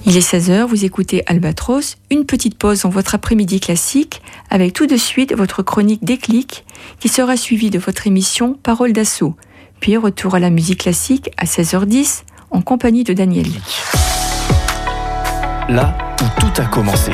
Il est 16h, vous écoutez Albatros, une petite pause dans votre après-midi classique avec tout de suite votre chronique Déclic qui sera suivie de votre émission Parole d'assaut. Puis retour à la musique classique à 16h10 en compagnie de Daniel. Là où tout a commencé.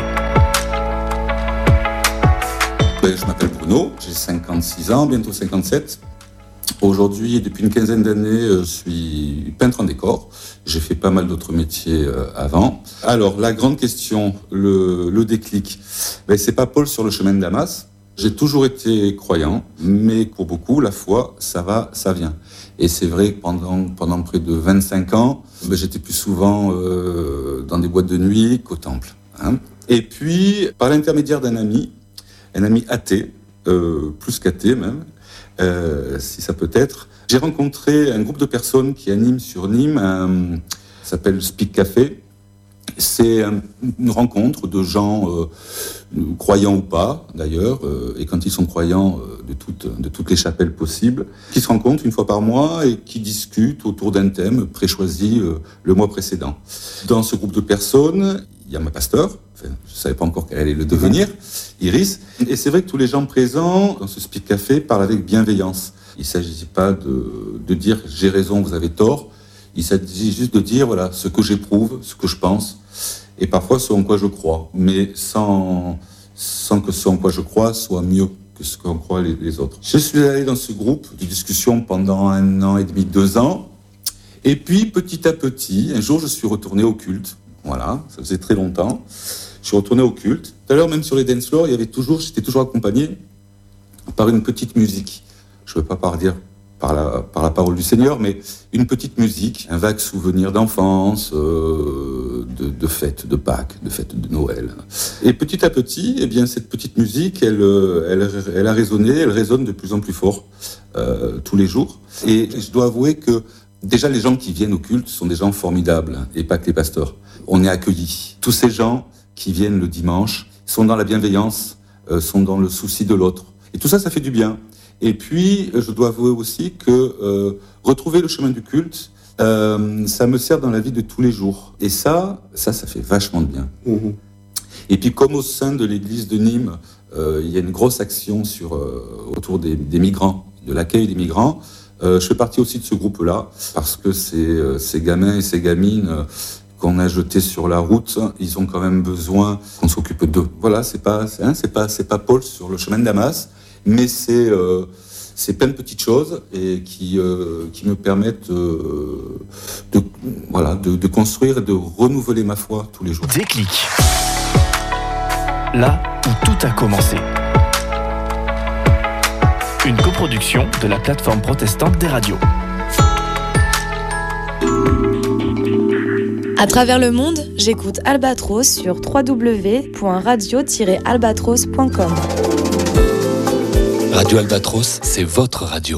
Je m'appelle Bruno, j'ai 56 ans, bientôt 57. Aujourd'hui, depuis une quinzaine d'années, je suis peintre en décor. J'ai fait pas mal d'autres métiers avant. Alors, la grande question, le déclic, c'est pas Paul sur le chemin de Damas. J'ai toujours été croyant, mais pour beaucoup, la foi, ça va, ça vient. Et c'est vrai que pendant près de 25 ans, j'étais plus souvent dans des boîtes de nuit qu'au temple. Et puis, par l'intermédiaire d'un ami athée, plus qu'athée même, si ça peut être, j'ai rencontré un groupe de personnes qui animent sur Nîmes, ça s'appelle Speak Café. C'est une rencontre de gens croyants ou pas, d'ailleurs, et quand ils sont croyants, de toutes les chapelles possibles, qui se rencontrent une fois par mois et qui discutent autour d'un thème préchoisi le mois précédent. Dans ce groupe de personnes, il y a ma pasteur, je ne savais pas encore quel allait le devenir, Iris, et c'est vrai que tous les gens présents dans ce Speak Café parlent avec bienveillance. Il ne s'agit pas de dire « j'ai raison, vous avez tort », il s'agit juste de dire voilà, ce que j'éprouve, ce que je pense, et parfois ce en quoi je crois, mais sans que ce en quoi je crois soit mieux que ce qu'en croient les autres. Je suis allé dans ce groupe de discussion pendant 1 an et demi, 2 ans, et puis petit à petit, un jour je suis retourné au culte. Voilà, ça faisait très longtemps. Je suis retourné au culte. Tout à l'heure, même sur les dance floors, j'étais toujours accompagné par une petite musique. Je ne veux pas dire par la parole du Seigneur, mais une petite musique, un vague souvenir d'enfance, de fêtes de Pâques, de fêtes de Noël. Et petit à petit, cette petite musique, elle a résonné, elle résonne de plus en plus fort tous les jours. Et je dois avouer que déjà, les gens qui viennent au culte sont des gens formidables, et pas que les pasteurs. On est accueillis. Tous ces gens qui viennent le dimanche sont dans la bienveillance, sont dans le souci de l'autre. Et tout ça, ça fait du bien. Et puis, je dois avouer aussi que retrouver le chemin du culte, ça me sert dans la vie de tous les jours. Et ça fait vachement de bien. Mmh. Et puis, comme au sein de l'église de Nîmes, il y a une grosse action autour des migrants, de l'accueil des migrants, je fais partie aussi de ce groupe-là, parce que ces gamins et ces gamines qu'on a jetés sur la route, ils ont quand même besoin qu'on s'occupe d'eux. Voilà, c'est pas Paul sur le chemin de Damas, mais c'est plein de petites choses et qui me permettent de construire et de renouveler ma foi tous les jours. Déclic. Là où tout a commencé. Une coproduction de la plateforme protestante des radios. À travers le monde, j'écoute Albatros sur www.radio-albatros.com. Radio Albatros, c'est votre radio.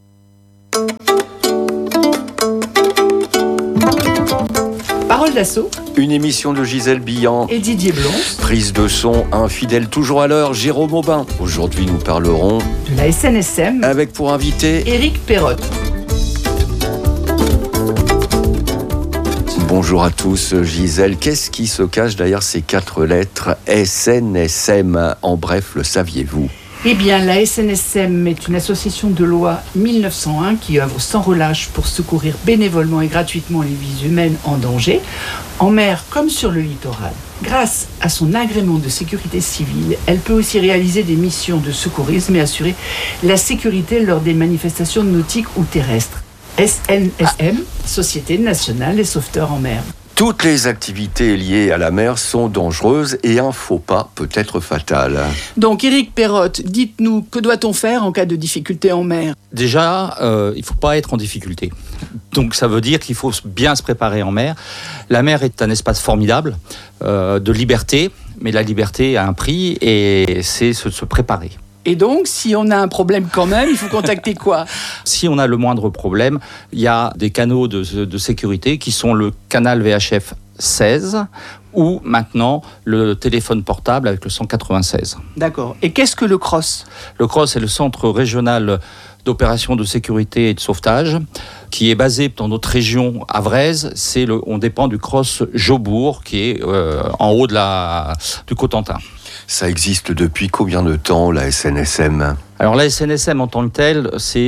Parole d'assaut. Une émission de Gisèle Billan et Didier Blond. Prise de son, un fidèle toujours à l'heure, Jérôme Aubin. Aujourd'hui, nous parlerons de la SNSM avec pour invité Éric Perrotte. Bonjour à tous, Gisèle. Qu'est-ce qui se cache derrière ces 4 lettres SNSM? En bref, le saviez-vous? Eh bien, la SNSM est une association de loi 1901 qui œuvre sans relâche pour secourir bénévolement et gratuitement les vies humaines en danger, en mer comme sur le littoral. Grâce à son agrément de sécurité civile, elle peut aussi réaliser des missions de secourisme et assurer la sécurité lors des manifestations nautiques ou terrestres. SNSM, Société nationale des sauveteurs en mer. Toutes les activités liées à la mer sont dangereuses et un faux pas peut être fatal. Donc, Éric Perrotte, dites-nous, que doit-on faire en cas de difficulté en mer? Déjà, il ne faut pas être en difficulté. Donc, ça veut dire qu'il faut bien se préparer en mer. La mer est un espace formidable de liberté, mais la liberté a un prix et c'est se préparer. Et donc, si on a un problème quand même, il faut contacter quoi? Si on a le moindre problème, il y a des canaux de sécurité qui sont le canal VHF 16 ou maintenant le téléphone portable avec le 196. D'accord. Et qu'est-ce que le CROSS ? Le CROSS est le Centre régional d'opérations de sécurité et de sauvetage qui est basé dans notre région avraise. On dépend du CROSS Jaubourg qui est en haut du Cotentin. Ça existe depuis combien de temps, la SNSM ? Alors la SNSM en tant que telle, c'est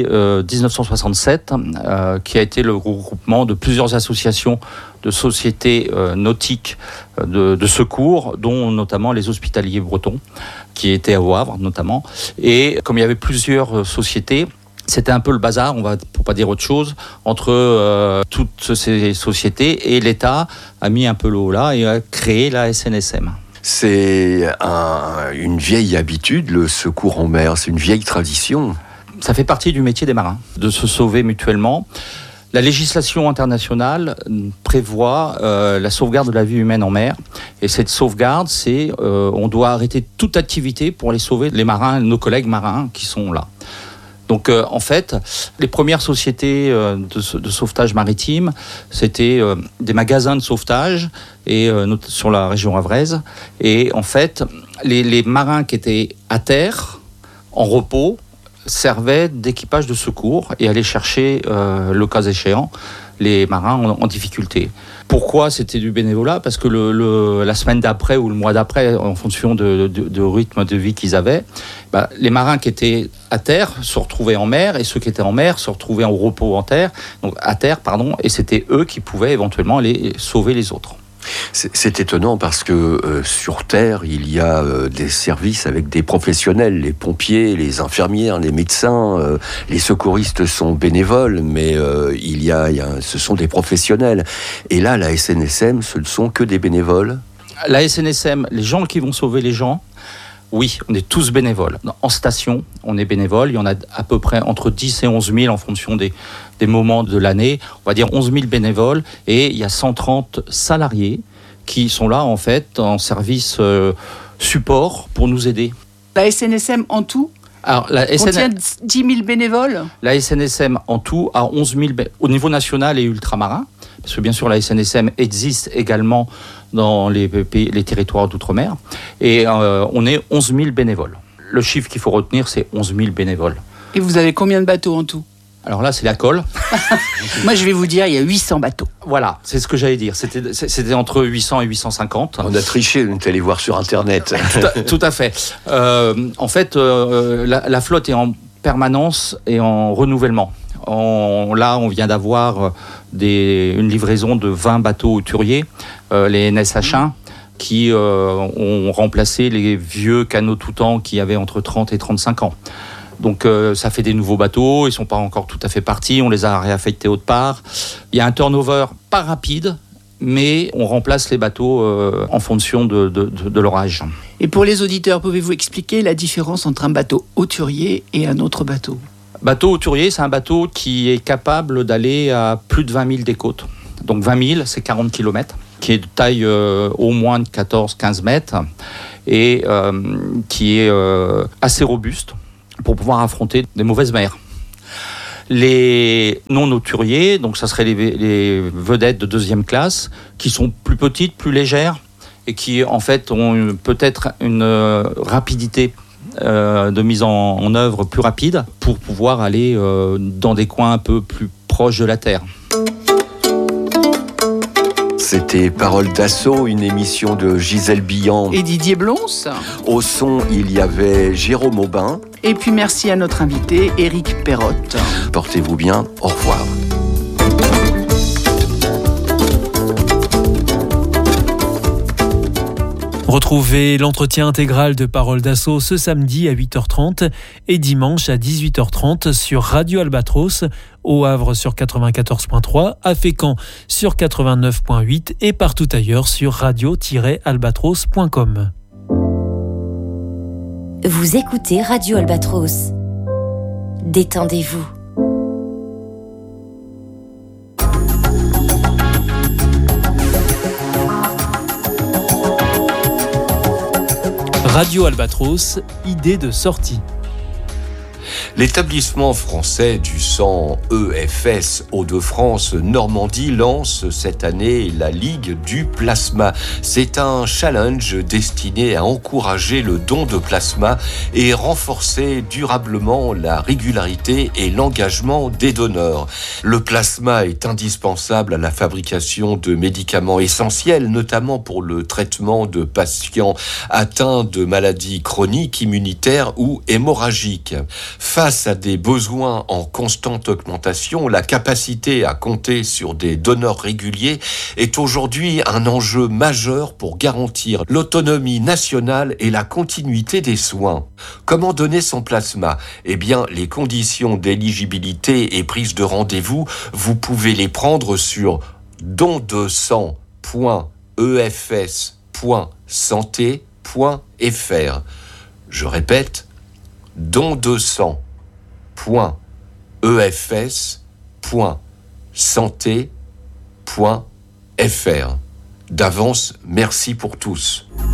1967, qui a été le regroupement de plusieurs associations de sociétés nautiques de secours, dont notamment les Hospitaliers Bretons, qui étaient au Havre notamment. Et comme il y avait plusieurs sociétés, c'était un peu le bazar, pour pas dire autre chose, entre toutes ces sociétés, et l'État a mis un peu le haut là et a créé la SNSM. C'est une vieille habitude, le secours en mer, c'est une vieille tradition. Ça fait partie du métier des marins, de se sauver mutuellement. La législation internationale prévoit la sauvegarde de la vie humaine en mer. Et cette sauvegarde, on doit arrêter toute activité pour aller sauver les marins, nos collègues marins qui sont là. Donc en fait, les premières sociétés de sauvetage maritime, c'était des magasins de sauvetage et sur la région havraise. Et en fait, les marins qui étaient à terre, en repos, servaient d'équipage de secours et allaient chercher, le cas échéant, les marins en difficulté. Pourquoi c'était du bénévolat ? Parce que la semaine d'après ou le mois d'après, en fonction de rythme de vie qu'ils avaient, les marins qui étaient à terre se retrouvaient en mer et ceux qui étaient en mer se retrouvaient en repos à terre, et c'était eux qui pouvaient éventuellement aller sauver les autres. C'est étonnant parce que sur Terre, il y a des services avec des professionnels, les pompiers, les infirmières, les médecins, les secouristes sont bénévoles, mais ce sont des professionnels. Et là, la SNSM, ce ne sont que des bénévoles ? La SNSM, les gens qui vont sauver les gens, oui, on est tous bénévoles. En station, on est bénévoles. Il y en a à peu près entre 10 et 11 000 en fonction des moments de l'année. On va dire 11 000 bénévoles. Et il y a 130 salariés qui sont là, en fait, en service support pour nous aider. La SNSM en tout contient 10 000 bénévoles ? La SNSM en tout a 11 000 au niveau national et ultramarin. Parce que bien sûr, la SNSM existe également dans les territoires d'outre-mer. Et on est 11 000 bénévoles. Le chiffre qu'il faut retenir, c'est 11 000 bénévoles. Et vous avez combien de bateaux en tout ? Alors là, c'est la colle. Moi, je vais vous dire, il y a 800 bateaux. Voilà, c'est ce que j'allais dire. C'était entre 800 et 850. On a triché, on est allé voir sur Internet. Tout à fait. En fait, la flotte est en permanence et en renouvellement. Là, on vient d'avoir une livraison de 20 bateaux hauturiers, les NSH1, qui ont remplacé les vieux canots tout temps qui avaient entre 30 et 35 ans. Donc ça fait des nouveaux bateaux, ils ne sont pas encore tout à fait partis, on les a réaffectés autre part. Il y a un turnover pas rapide, mais on remplace les bateaux en fonction de leur âge. Et pour les auditeurs, pouvez-vous expliquer la différence entre un bateau hauturier et un autre bateau ? Bateau hauturier, c'est un bateau qui est capable d'aller à plus de 20 000 des côtes. Donc 20 000, c'est 40 km, qui est de taille au moins de 14-15 mètres et qui est assez robuste pour pouvoir affronter des mauvaises mers. Les non-hauturiers, donc ça serait les vedettes de deuxième classe, qui sont plus petites, plus légères et qui en fait ont peut-être une rapidité de mise en œuvre plus rapide pour pouvoir aller dans des coins un peu plus proches de la terre. C'était Parole d'Assaut, une émission de Gisèle Billan et Didier Blons. Au son, il y avait Jérôme Aubin. Et puis merci à notre invité, Éric Perrotte. Portez-vous bien, au revoir. Retrouvez l'entretien intégral de Parole d'Assaut ce samedi à 8h30 et dimanche à 18h30 sur Radio Albatros, au Havre sur 94.3, à Fécamp sur 89.8 et partout ailleurs sur radio-albatros.com. Vous écoutez Radio Albatros. Détendez-vous. Radio Albatros, idée de sortie. L'établissement français du sang EFS Hauts-de-France Normandie lance cette année la Ligue du plasma. C'est un challenge destiné à encourager le don de plasma et renforcer durablement la régularité et l'engagement des donneurs. Le plasma est indispensable à la fabrication de médicaments essentiels, notamment pour le traitement de patients atteints de maladies chroniques, immunitaires ou hémorragiques. Face à des besoins en constante augmentation, la capacité à compter sur des donneurs réguliers est aujourd'hui un enjeu majeur pour garantir l'autonomie nationale et la continuité des soins. Comment donner son plasma ? Eh bien, les conditions d'éligibilité et prise de rendez-vous, vous pouvez les prendre sur dondesang.efs.santé.fr. Je répète, dondesang.efs.santé.fr. D'avance, merci pour tous.